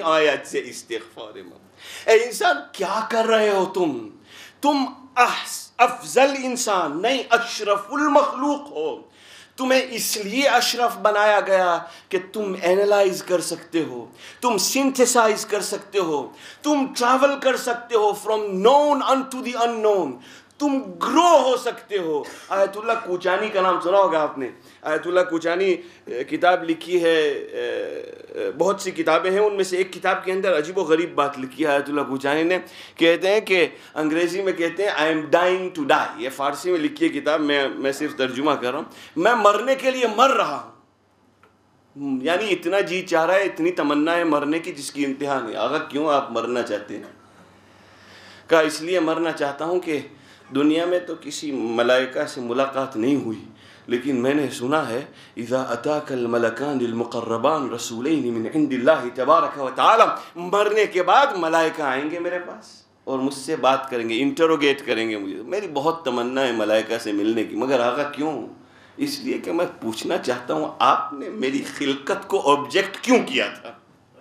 आयत से इस्तिग़फ़ार मांगो। ए इंसान क्या कर रहे हो तुम अफजल इंसान नहीं, अशरफुल मखलूक हो। तुम्हें इसलिए अशरफ बनाया गया कि तुम एनालाइज कर सकते हो, तुम सिंथेसाइज कर सकते हो, तुम ट्रैवल कर सकते हो from known unto the unknown, तुम ग्रो हो सकते हो। आयतुल्लाह कूचानी का नाम सुना होगा आपने। आयतुल्लाह कूचानी किताब लिखी है, बहुत सी किताबें हैं, उनमें से एक किताब के अंदर अजीब व गरीब बात लिखी है आयतुल्लाह कूचानी ने। कहते हैं कि अंग्रेज़ी में कहते हैं I am dying to die, ये फ़ारसी में लिखी है किताब, मैं सिर्फ तर्जुमा कर रहा हूँ। मैं मरने के लिए मर रहा हूँ, यानी इतना जी चाह रहा है, इतनी तमन्ना है मरने की जिसकी इंतहा नहीं। आगा क्यों आप मरना चाहते हैं? कहा इसलिए मरना चाहता हूँ कि दुनिया में तो किसी मलाइका से मुलाकात नहीं हुई, लेकिन मैंने सुना है इज़ा अताकल मलकानिल मुक़र्रबान रसूलैन मिन इंदिल्लाहि तबारक व तआला, मरने के बाद मलाइका आएंगे मेरे पास और मुझसे बात करेंगे, इंटरोगेट करेंगे मुझे। मेरी बहुत तमन्ना है मलाइका से मिलने की, मगर आगा क्यों? इसलिए कि मैं पूछना चाहता हूँ आपने मेरी खिलकत को ऑब्जेक्ट क्यों किया था?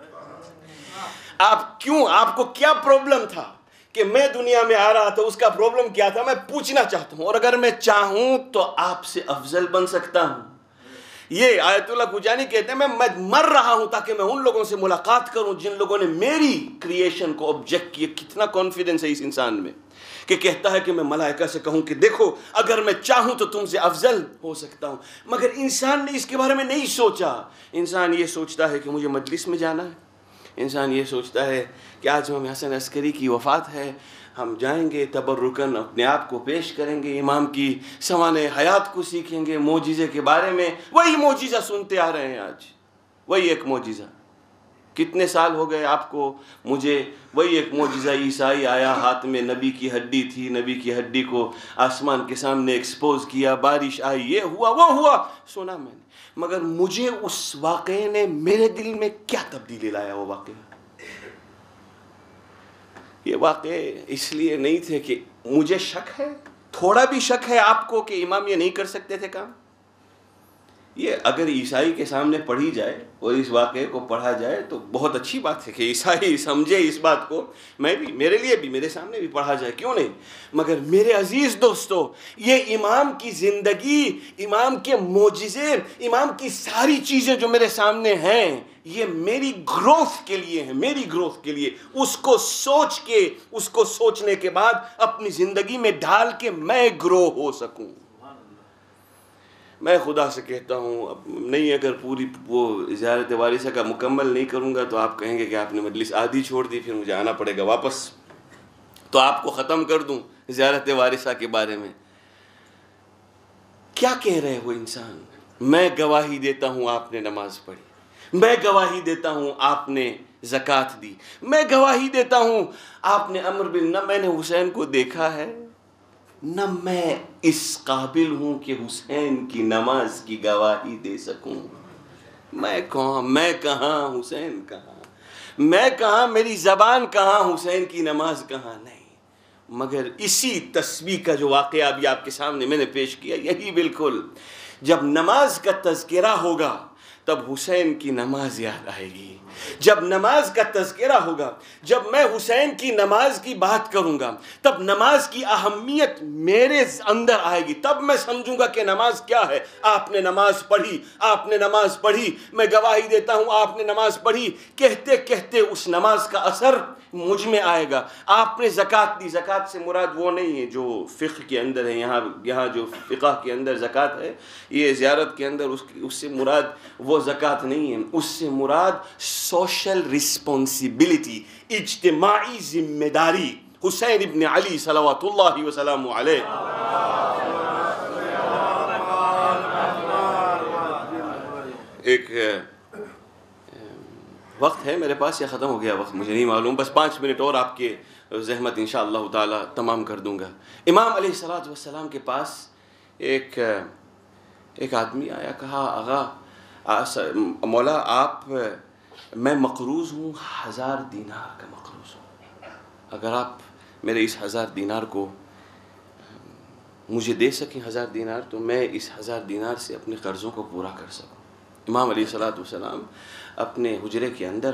आप क्यों, आपको क्या प्रॉब्लम था कि मैं दुनिया में आ रहा था? उसका प्रॉब्लम क्या था? मैं पूछना चाहता हूँ, और अगर मैं चाहूँ तो आपसे अफजल बन सकता हूँ। ये आयतुल्लाह कूचानी कहते हैं मैं मर रहा हूँ ताकि मैं उन लोगों से मुलाकात करूँ जिन लोगों ने मेरी क्रिएशन को ऑब्जेक्ट किया। कितना कॉन्फिडेंस है इस इंसान में कि कहता है कि मैं मलाइका से कहूँ कि देखो अगर मैं चाहूँ तो तुमसे अफजल हो सकता हूँ। मगर इंसान ने इसके बारे में नहीं सोचा। इंसान ये सोचता है कि मुझे मजलिस में जाना है, इंसान ये सोचता है कि आज इमाम हसन अस्करी की वफ़ात है, हम जाएंगे तबर्रुकन अपने आप को पेश करेंगे, इमाम की सवाने हयात को सीखेंगे, मोजिज़े के बारे में। वही मोजिज़ा सुनते आ रहे हैं आज, वही एक मोजिज़ा। कितने साल हो गए आपको, मुझे वही एक मोजिज़ा। ईसाई आया, हाथ में नबी की हड्डी थी, नबी की हड्डी को आसमान के सामने एक्सपोज किया, बारिश आई, ये हुआ वो हुआ, सुना मैंने। मगर मुझे उस वाक़े ने मेरे दिल में क्या तब्दीली लाया? वो वाक़े, ये वाक़े इसलिए नहीं थे कि मुझे शक है, थोड़ा भी शक है आपको कि इमाम ये नहीं कर सकते थे काम। ये अगर ईसाई के सामने पढ़ी जाए और इस वाक़े को पढ़ा जाए तो बहुत अच्छी बात है कि ईसाई समझे इस बात को। मैं भी, मेरे लिए भी, मेरे सामने भी पढ़ा जाए, क्यों नहीं। मगर मेरे अजीज़ दोस्तों, ये इमाम की ज़िंदगी, इमाम के मोजिज़े, इमाम की सारी चीज़ें जो मेरे सामने हैं, ये मेरी ग्रोथ के लिए है, मेरी ग्रोथ के लिए। उसको सोच के, उसको सोचने के बाद अपनी ज़िंदगी में डाल के मैं ग्रो हो सकूँ। मैं खुदा से कहता हूँ, अब नहीं, अगर पूरी वो ज़ियारत वारिसा का मुकम्मल नहीं करूँगा तो आप कहेंगे कि आपने मजलिस आधी छोड़ दी, फिर मुझे आना पड़ेगा वापस, तो आपको ख़त्म कर दूँ ज़ियारत वारिसा के बारे में। क्या कह रहे हो इंसान? मैं गवाही देता हूँ आपने नमाज पढ़ी, मैं गवाही देता हूँ आपने ज़कात दी, मैं गवाही देता हूँ आपने अम्र बिल, न मैंने हुसैन को देखा है, न मैं इस काबिल हूँ कि हुसैन की नमाज की गवाही दे सकूँ। मैं कहाँ, हुसैन कहाँ, मैं कहाँ, मेरी ज़बान कहाँ, हुसैन की नमाज कहाँ? नहीं। मगर इसी तस्बीह का जो वाक़या अभी आपके सामने मैंने पेश किया, यही बिल्कुल, जब नमाज का तज़किरा होगा तब हुसैन की नमाज याद आएगी। जब नमाज का तज़किरा होगा, जब मैं हुसैन की नमाज की बात करूँगा, तब नमाज की अहमियत मेरे अंदर आएगी। तब मैं समझूंगा कि नमाज क्या है। आपने नमाज पढ़ी, आपने नमाज पढ़ी, मैं गवाही देता हूँ आपने नमाज पढ़ी, कहते कहते उस नमाज का असर मुझ में आएगा। आपने ज़कात दी, ज़कात से मुराद वो नहीं है जो फ़िक़्ह के अंदर है, यहाँ जो फ़िक़्ह के अंदर ज़कात है, ये ज़ियारत के अंदर उससे मुराद वो ज़कात नहीं है। उससे मुराद सोशल रिस्पॉन्सिबिलिटी, इज्तिमाई ज़िम्मेदारी। हुसैन इब्न अली सलवातुल्लाहि व सलामु अलैह, एक वक्त है मेरे पास या ख़त्म हो गया वक्त मुझे नहीं मालूम, बस 5 मिनट और आपके ज़हमत इंशाअल्लाह ताला तमाम कर दूंगा। इमाम अलैहिस्सलातु वस्सलाम के पास एक आदमी आया, कहा आगा मौला आप, मैं मक़रूज़ हूँ, 1000 दीनार का मक़रूज़ हूँ, अगर आप मेरे इस 1000 दीनार को मुझे दे सकें 1000 दीनार, तो मैं इस 1000 दीनार से अपने कर्ज़ों को पूरा कर सकूँ। इमाम अलैहिस्सलातु वस्सलाम अपने हुजरे के अंदर